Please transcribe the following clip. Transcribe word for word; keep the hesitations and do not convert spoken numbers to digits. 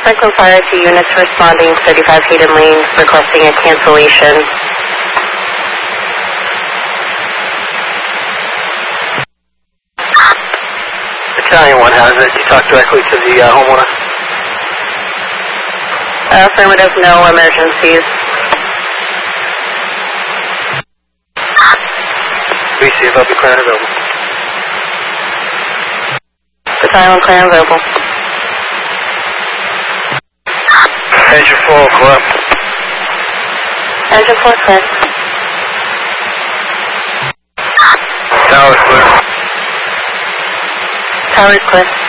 Franklin Fire to units responding thirty-five Hayden Lane, requesting a cancellation. Battalion one has it. You talk directly to the uh, homeowner. Uh, affirmative, no emergencies. We see if I'll be clear and available. Battalion clear and available. Engine four, clear. Engine four clear. Tower's clear. Tower's clear.